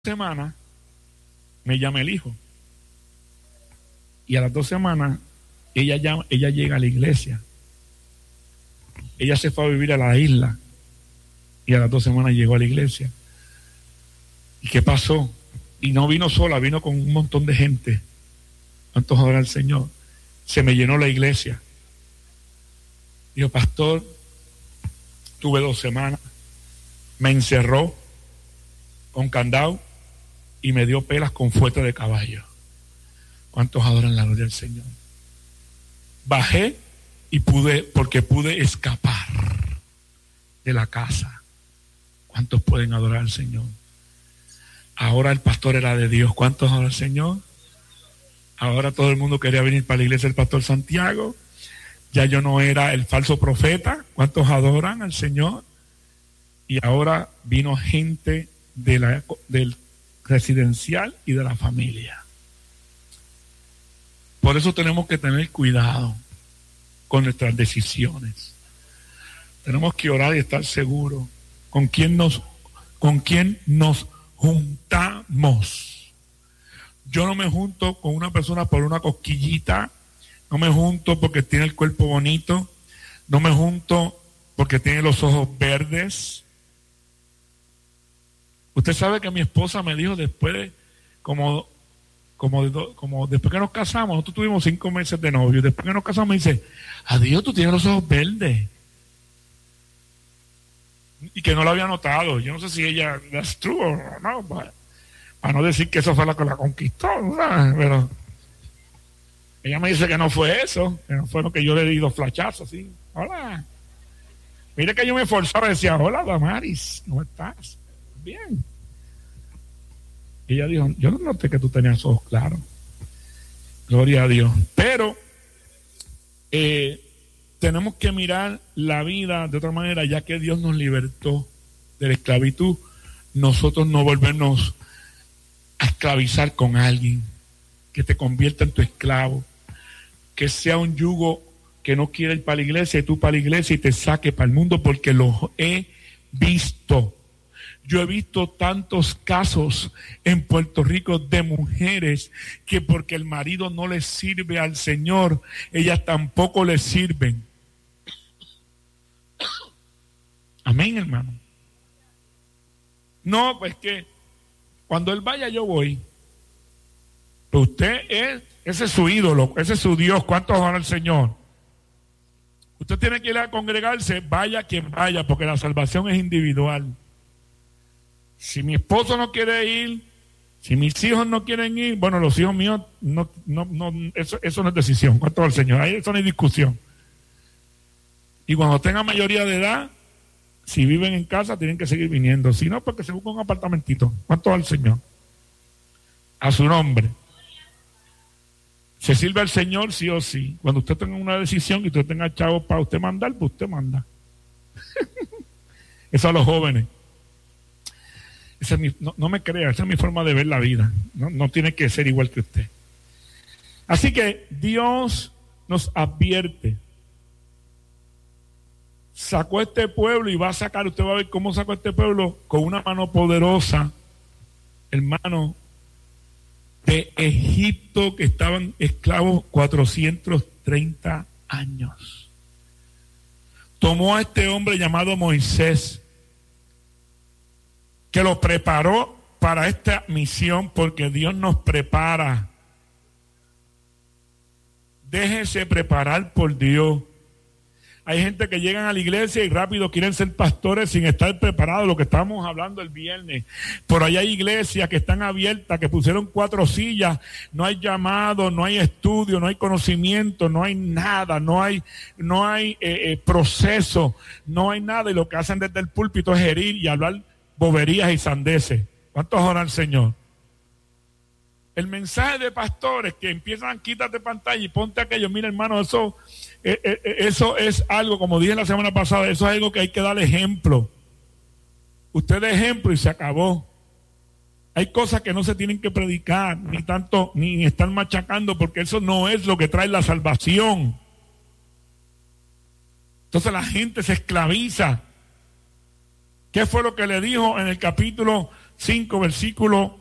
semanas me llama el hijo. Y a las 2 semanas ella llega a la iglesia. Ella se fue a vivir a la isla y a las 2 semanas llegó a la iglesia. ¿Y qué pasó? Y no vino sola, vino con un montón de gente. ¿Cuántos adoran al Señor? Se me llenó la iglesia. Dijo, pastor, tuve 2 semanas, me encerró con candado y me dio pelas con fuerte de caballo. ¿Cuántos adoran la gloria del Señor? Bajé y porque pude escapar de la casa. ¿Cuántos pueden adorar al Señor? Ahora el pastor era de Dios. ¿Cuántos adoran al Señor? Ahora todo el mundo quería venir para la iglesia del pastor Santiago. Ya yo no era el falso profeta. ¿Cuántos adoran al Señor? Y ahora vino gente del residencial y de la familia. Por eso tenemos que tener cuidado con nuestras decisiones. Tenemos que orar y estar seguros con quién nos juntamos. Yo no me junto con una persona por una cosquillita, no me junto porque tiene el cuerpo bonito, no me junto porque tiene los ojos verdes. Usted sabe que mi esposa me dijo después de como después que nos casamos, nosotros tuvimos 5 meses de novio, después que nos casamos me dice, adiós, tú tienes los ojos verdes. Y que no lo había notado. Yo no sé si ella that's true o no, para no decir que eso fue la que la conquistó, ¿sabes? Pero ella me dice que no fue eso, que no fue lo que yo le di 2 flachazos así. Hola. Mire que yo me esforzaba y decía, hola Damaris, ¿cómo estás? Bien. Y ella dijo, yo no noté que tú tenías ojos claros. Gloria a Dios. Pero tenemos que mirar la vida de otra manera, ya que Dios nos libertó de la esclavitud. Nosotros no volvernos a esclavizar con alguien que te convierta en tu esclavo, que sea un yugo que no quiere ir para la iglesia y tú para la iglesia y te saque para el mundo, porque lo he visto. Yo he visto tantos casos en Puerto Rico de mujeres que porque el marido no les sirve al Señor, ellas tampoco les sirven. Amén, hermano. No, pues que cuando él vaya yo voy. Pero ese es su ídolo, ese es su Dios. ¿Cuántos adoran al Señor? Usted tiene que ir a congregarse, vaya quien vaya, porque la salvación es individual. Si mi esposo no quiere ir, si mis hijos no quieren ir, bueno, los hijos míos, eso no es decisión. ¿Cuánto al Señor? Ahí eso no hay discusión. Y cuando tengan mayoría de edad, si viven en casa, tienen que seguir viniendo. Si no, porque se busca un apartamentito. ¿Cuánto al Señor? A su nombre. Se sirve al Señor sí o sí. Cuando usted tenga una decisión y usted tenga chavos para usted mandar, pues usted manda. Eso a los jóvenes. No me crea, esa es mi forma de ver la vida. No tiene que ser igual que usted. Así que Dios nos advierte. Sacó a este pueblo y va a sacar, usted va a ver cómo sacó a este pueblo con una mano poderosa, hermano, de Egipto, que estaban esclavos 430 años. Tomó a este hombre llamado Moisés, que lo preparó para esta misión, porque Dios nos prepara. Déjese preparar por Dios. Hay gente que llegan a la iglesia y rápido quieren ser pastores sin estar preparados, lo que estábamos hablando el viernes. Por allá hay iglesias que están abiertas, que pusieron 4 sillas, no hay llamado, no hay estudio, no hay conocimiento, no hay nada, no hay proceso, no hay nada, y lo que hacen desde el púlpito es herir y hablar boberías y sandeces. ¿Cuántos oran al Señor? El mensaje de pastores que empiezan, quítate pantalla y ponte aquello. Mira, hermano, eso es algo, como dije la semana pasada, eso es algo que hay que dar ejemplo. Usted da ejemplo y se acabó. Hay cosas que no se tienen que predicar, ni están machacando, porque eso no es lo que trae la salvación. Entonces la gente se esclaviza. ¿Qué fue lo que le dijo en el capítulo 5, versículo